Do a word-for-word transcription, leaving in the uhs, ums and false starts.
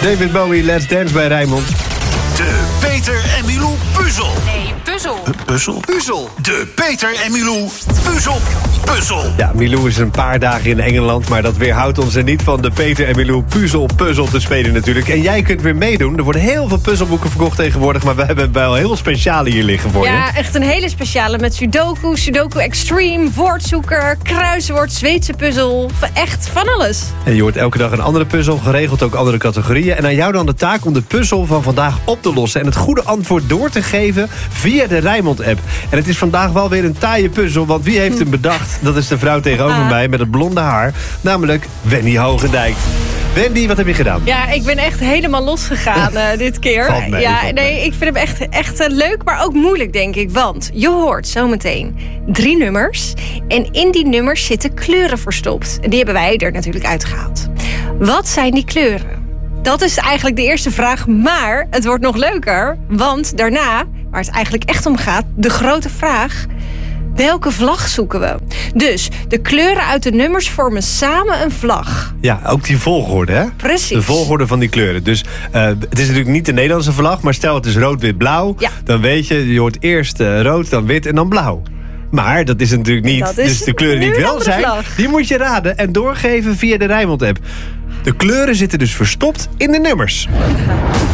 David Bowie, Let's Dance bij Rijnmond. De Peter en Milou puzzel. Nee, puzzel. Uh, puzzel? Puzzel. De Peter en Milou puzzel. Puzzel. Ja, Milou is een paar dagen in Engeland, maar dat weerhoudt ons er niet van de Peter en Milou puzzel puzzel te spelen natuurlijk. En jij kunt weer meedoen. Er worden heel veel puzzelboeken verkocht tegenwoordig, maar we hebben wel heel speciale hier liggen voor je. Ja, echt een hele speciale met Sudoku, Sudoku Extreme, woordzoeker, kruiswoord, Zweedse puzzel. Echt van alles. En je hoort elke dag een andere puzzel, geregeld ook andere categorieën. En aan jou dan de taak om de puzzel van vandaag op te lossen en het goede antwoord door te geven via de Rijnmond-app. En het is vandaag wel weer een taaie puzzel, want wie heeft hem bedacht? Dat is de vrouw tegenover Ah. mij met het blonde haar, namelijk Wendy Hogendijk. Wendy, wat heb je gedaan? Ja, ik ben echt helemaal losgegaan uh, dit keer. Valt mee, ja, valt nee, mee. ik vind hem echt, echt uh, leuk, maar ook moeilijk, denk ik. Want je hoort zometeen drie nummers. En in die nummers zitten kleuren verstopt. En die hebben wij er natuurlijk uitgehaald. Wat zijn die kleuren? Dat is eigenlijk de eerste vraag, maar het wordt nog leuker. Want daarna, waar het eigenlijk echt om gaat, de grote vraag: welke vlag zoeken we? Dus de kleuren uit de nummers vormen samen een vlag. Ja, ook die volgorde, hè? Precies. De volgorde van die kleuren. Dus uh, het is natuurlijk niet de Nederlandse vlag, maar stel het is rood, wit, blauw. Ja. Dan weet je, je hoort eerst uh, rood, dan wit en dan blauw. Maar dat is natuurlijk niet. Dat is Dus de kleuren die nu het een wel andere zijn, vlag. die moet je raden en doorgeven via de Rijnmond-app. De kleuren zitten dus verstopt in de nummers.